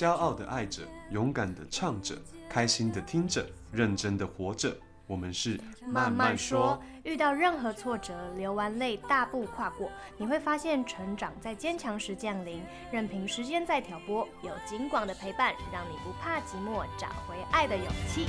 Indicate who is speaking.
Speaker 1: 骄傲的爱着，勇敢的唱着，开心的听着，认真的活着。我们是
Speaker 2: 慢慢说，遇到任何挫折，流完泪大步跨过，你会发现成长在坚强时降临，任凭时间再挑拨，有金广的陪伴，让你不怕寂寞，找回爱的勇气。